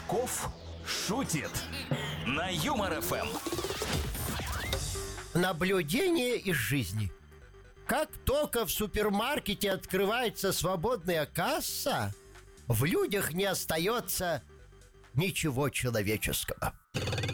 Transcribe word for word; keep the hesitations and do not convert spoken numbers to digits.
Качков шутит на Юмор ФМ. Наблюдение из жизни. Как только в супермаркете открывается свободная касса, в людях не остается ничего человеческого.